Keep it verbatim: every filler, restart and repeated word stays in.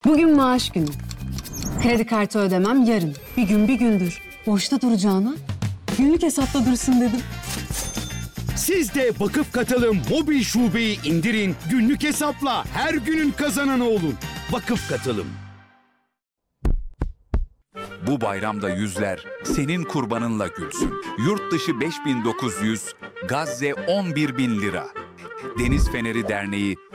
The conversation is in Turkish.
Bugün maaş günü. Kredi kartı ödemem yarın. Bir gün bir gündür. Boşta duracağına günlük hesapta dursun dedim. Siz de Vakıf Katılım mobil şubeyi indirin, günlük hesapla her günün kazananı olun. Vakıf Katılım. Bu bayramda yüzler senin kurbanınla gülsün. Yurt dışı beş bin dokuz yüz, Gazze on bir bin lira. Deniz Feneri Derneği